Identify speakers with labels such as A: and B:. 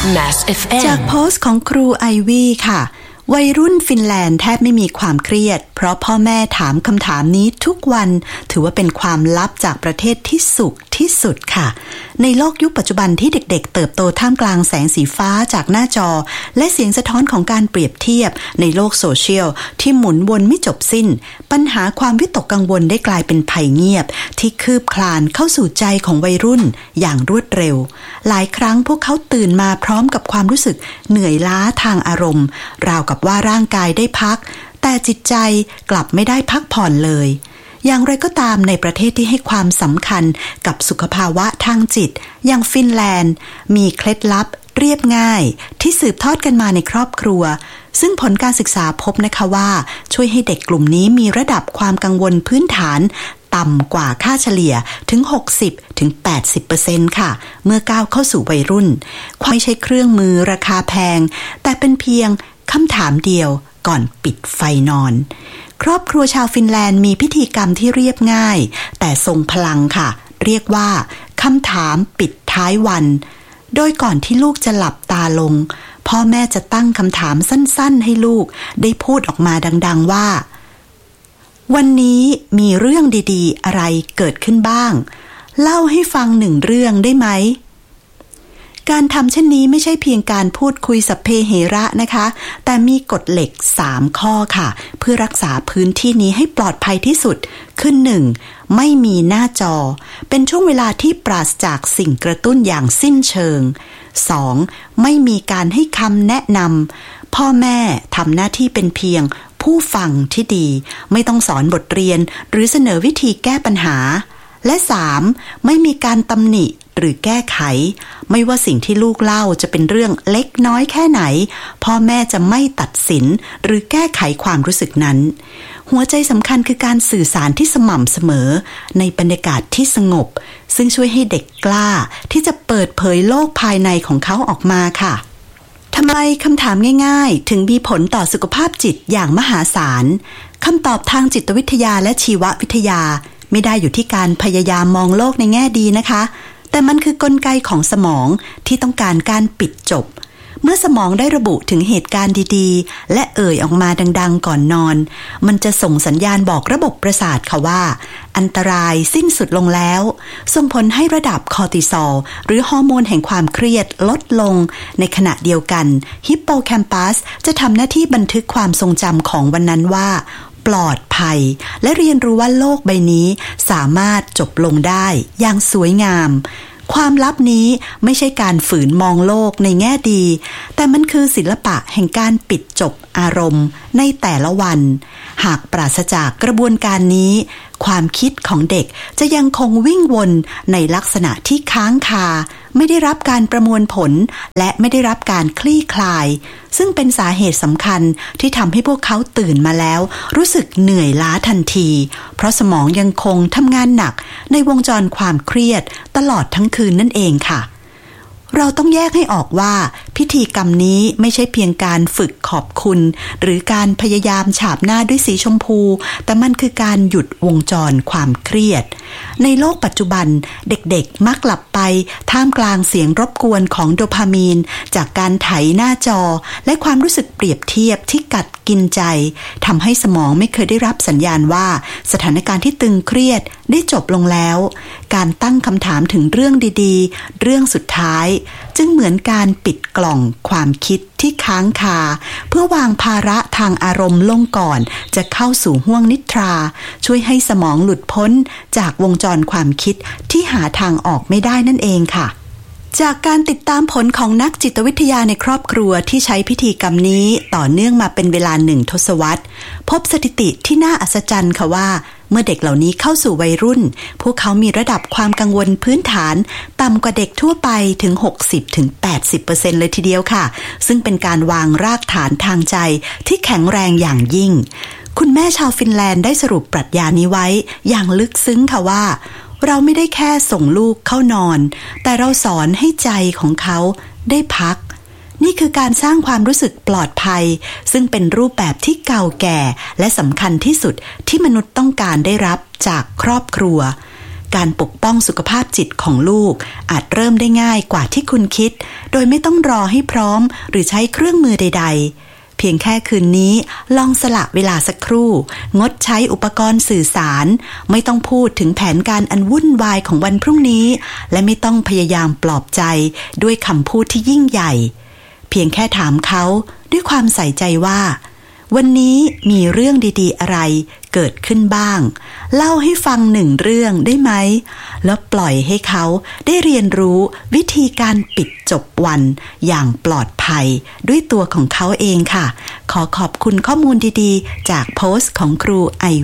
A: Mass FM
B: จากโพสต์ของครูไอวี่ค่ะวัยรุ่นฟินแลนด์แทบไม่มีความเครียดเพราะพ่อแม่ถามคำถามนี้ทุกวันถือว่าเป็นความลับจากประเทศที่สุขที่สุดค่ะในโลกยุคปัจจุบันที่เด็กๆเติบโตท่ามกลางแสงสีฟ้าจากหน้าจอและเสียงสะท้อนของการเปรียบเทียบในโลกโซเชียลที่หมุนวนไม่จบสิ้นปัญหาความวิตกกังวลได้กลายเป็นภัยเงียบที่คืบคลานเข้าสู่ใจของวัยรุ่นอย่างรวดเร็วหลายครั้งพวกเขาตื่นมาพร้อมกับความรู้สึกเหนื่อยล้าทางอารมณ์ราวกับว่าร่างกายได้พักแต่จิตใจกลับไม่ได้พักผ่อนเลยอย่างไรก็ตามในประเทศที่ให้ความสำคัญกับสุขภาวะทางจิตอย่างฟินแลนด์มีเคล็ดลับเรียบง่ายที่สืบทอดกันมาในครอบครัวซึ่งผลการศึกษาพบนะคะว่าช่วยให้เด็กกลุ่มนี้มีระดับความกังวลพื้นฐานต่ำกว่าค่าเฉลี่ยถึง 60-80% ค่ะเมื่อก้าวเข้าสู่วัยรุ่นไม่ใช่เครื่องมือราคาแพงแต่เป็นเพียงคำถามเดียวก่อนปิดไฟนอนครอบครัวชาวฟินแลนด์มีพิธีกรรมที่เรียบง่ายแต่ทรงพลังค่ะเรียกว่าคำถามปิดท้ายวันโดยก่อนที่ลูกจะหลับตาลงพ่อแม่จะตั้งคำถามสั้นๆให้ลูกได้พูดออกมาดังๆว่าวันนี้มีเรื่องดีๆอะไรเกิดขึ้นบ้างเล่าให้ฟังหนึ่งเรื่องได้ไหมการทำเช่นนี้ไม่ใช่เพียงการพูดคุยสัพเพเหระนะคะแต่มีกฎเหล็ก3ข้อค่ะเพื่อรักษาพื้นที่นี้ให้ปลอดภัยที่สุดคือ 1. ไม่มีหน้าจอเป็นช่วงเวลาที่ปราศจากสิ่งกระตุ้นอย่างสิ้นเชิง 2. ไม่มีการให้คำแนะนำพ่อแม่ทำหน้าที่เป็นเพียงผู้ฟังที่ดีไม่ต้องสอนบทเรียนหรือเสนอวิธีแก้ปัญหาและ 3. ไม่มีการตำหนิหรือแก้ไขไม่ว่าสิ่งที่ลูกเล่าจะเป็นเรื่องเล็กน้อยแค่ไหนพ่อแม่จะไม่ตัดสินหรือแก้ไขความรู้สึกนั้นหัวใจสำคัญคือการสื่อสารที่สม่ำเสมอในบรรยากาศที่สงบซึ่งช่วยให้เด็กกล้าที่จะเปิดเผยโลกภายในของเขาออกมาค่ะทำไมคำถามง่ายๆถึงมีผลต่อสุขภาพจิตอย่างมหาศาลคำตอบทางจิตวิทยาและชีววิทยาไม่ได้อยู่ที่การพยายามมองโลกในแง่ดีนะคะแต่มันคือกลไกของสมองที่ต้องการการปิดจบเมื่อสมองได้ระบุถึงเหตุการณ์ดีๆและเอ่ยออกมาดังๆก่อนนอนมันจะส่งสัญญาณบอกระบบประสาทค่ะว่าอันตรายสิ้นสุดลงแล้วส่งผลให้ระดับคอร์ติซอลหรือฮอร์โมนแห่งความเครียดลดลงในขณะเดียวกันฮิปโปแคมปัสจะทำหน้าที่บันทึกความทรงจำของวันนั้นว่าปลอดภัยและเรียนรู้ว่าโลกใบนี้สามารถจบลงได้อย่างสวยงามความลับนี้ไม่ใช่การฝืนมองโลกในแง่ดีแต่มันคือศิลปะแห่งการปิดจบอารมณ์ในแต่ละวันหากปราศจากกระบวนการนี้ความคิดของเด็กจะยังคงวิ่งวนในลักษณะที่ค้างคาไม่ได้รับการประมวลผลและไม่ได้รับการคลี่คลายซึ่งเป็นสาเหตุสำคัญที่ทำให้พวกเขาตื่นมาแล้วรู้สึกเหนื่อยล้าทันทีเพราะสมองยังคงทำงานหนักในวงจรความเครียดตลอดทั้งคืนนั่นเองค่ะเราต้องแยกให้ออกว่าพิธีกรรมนี้ไม่ใช่เพียงการฝึกขอบคุณหรือการพยายามฉาบหน้าด้วยสีชมพูแต่มันคือการหยุดวงจรความเครียดในโลกปัจจุบันเด็กๆมักหลับไปท่ามกลางเสียงรบกวนของโดพามีนจากการไถหน้าจอและความรู้สึกเปรียบเทียบที่กัดกินใจทำให้สมองไม่เคยได้รับสัญญาณว่าสถานการณ์ที่ตึงเครียดได้จบลงแล้วการตั้งคำถามถึงเรื่องดีๆเรื่องสุดท้ายจึงเหมือนการปิดกล่องความคิดที่ค้างคาเพื่อวางภาระทางอารมณ์ลงก่อนจะเข้าสู่ห้วงนิทราช่วยให้สมองหลุดพ้นจากวงจรความคิดที่หาทางออกไม่ได้นั่นเองค่ะจากการติดตามผลของนักจิตวิทยาในครอบครัวที่ใช้พิธีกรรมนี้ต่อเนื่องมาเป็นเวลา1 ทศวรรษพบสถิติที่น่าอัศจรรย์ค่ะว่าเมื่อเด็กเหล่านี้เข้าสู่วัยรุ่นพวกเขามีระดับความกังวลพื้นฐานต่ำกว่าเด็กทั่วไปถึง 60-80% เลยทีเดียวค่ะซึ่งเป็นการวางรากฐานทางใจที่แข็งแรงอย่างยิ่งคุณแม่ชาวฟินแลนด์ได้สรุปปรัชญานี้ไว้อย่างลึกซึ้งค่ะว่าเราไม่ได้แค่ส่งลูกเข้านอนแต่เราสอนให้ใจของเขาได้พักนี่คือการสร้างความรู้สึกปลอดภัยซึ่งเป็นรูปแบบที่เก่าแก่และสำคัญที่สุดที่มนุษย์ต้องการได้รับจากครอบครัวการปกป้องสุขภาพจิตของลูกอาจเริ่มได้ง่ายกว่าที่คุณคิดโดยไม่ต้องรอให้พร้อมหรือใช้เครื่องมือใดๆเพียงแค่คืนนี้ลองสละเวลาสักครู่งดใช้อุปกรณ์สื่อสารไม่ต้องพูดถึงแผนการอันวุ่นวายของวันพรุ่งนี้และไม่ต้องพยายามปลอบใจด้วยคำพูดที่ยิ่งใหญ่เพียงแค่ถามเขาด้วยความใส่ใจว่าวันนี้มีเรื่องดีๆอะไรเกิดขึ้นบ้างเล่าให้ฟัง1 เรื่องได้ไหมแล้วปล่อยให้เขาได้เรียนรู้วิธีการปิดจบวันอย่างปลอดภัยด้วยตัวของเขาเองค่ะขอขอบคุณข้อมูลดีๆจากโพสต์ของครูไอ